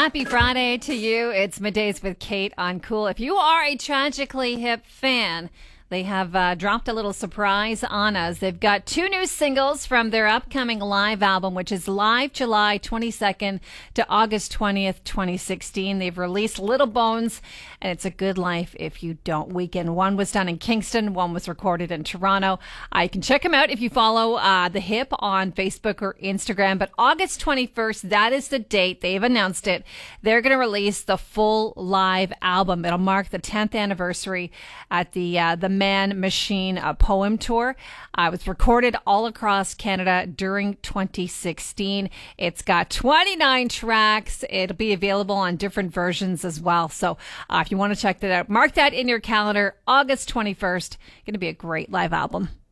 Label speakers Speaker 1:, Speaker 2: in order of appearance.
Speaker 1: Happy Friday to you. It's Middays with Kate on Cool. If you are a Tragically Hip fan, they have dropped a little surprise on us. They've got two new singles from their upcoming live album, which is live July 22nd to August 20th, 2016. They've released Little Bones and It's a Good Life If You Don't Weaken. One was done in Kingston, one was recorded in Toronto. You can check them out if you follow The Hip on Facebook or Instagram. But August 21st, that is the date. They've announced it. They're going to release the full live album. It'll mark the 10th anniversary at the Man Machine Poem Tour. It was recorded all across Canada during 2016. It's got 29 tracks. It'll be available on different versions as well. So if you want to check that out, mark that in your calendar. August 21st. Going to be a great live album.